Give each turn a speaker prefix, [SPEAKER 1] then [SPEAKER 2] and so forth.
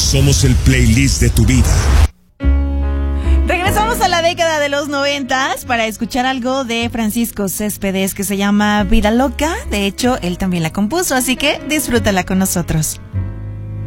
[SPEAKER 1] Somos el playlist de tu vida.
[SPEAKER 2] Regresamos a la década de los 90 para escuchar algo de Francisco Céspedes que se llama Vida Loca. De hecho, él también la compuso, así que disfrútala con nosotros.